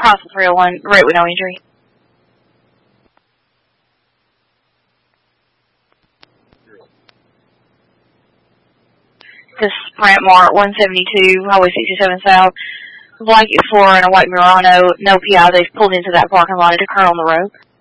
across the 301 right with no injury. This Brant Mart 172, Highway 67 South. Blanket Explorer and a white Murano. No PI. They've pulled into that parking lot at a curl on the road.